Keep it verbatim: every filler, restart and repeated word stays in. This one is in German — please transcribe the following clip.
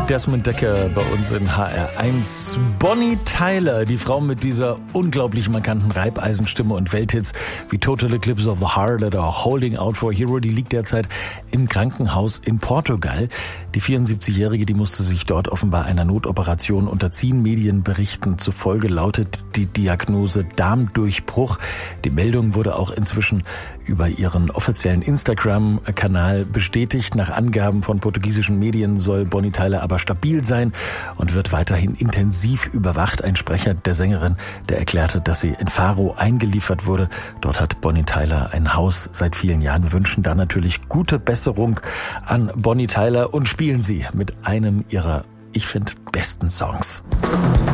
Desmond Decker bei uns in H R eins. Bonnie Tyler, die Frau mit dieser unglaublich markanten Reibeisenstimme und Welthits wie Total Eclipse of the Heart oder Holding Out for a Hero, die liegt derzeit im Krankenhaus in Portugal. Die vierundsiebzigjährige, die musste sich dort offenbar einer Notoperation unterziehen. Medienberichten zufolge lautet die Diagnose Darmdurchbruch. Die Meldung wurde auch inzwischen über ihren offiziellen Instagram-Kanal bestätigt. Nach Angaben von portugiesischen Medien soll Bonnie Tyler aber stabil sein und wird weiterhin intensiv überwacht. Ein Sprecher der Sängerin, der erklärte, dass sie in Faro eingeliefert wurde. Dort hat Bonnie Tyler ein Haus seit vielen Jahren. Wir wünschen da natürlich gute Besserung an Bonnie Tyler und spielen sie mit einem ihrer, ich finde, besten Songs.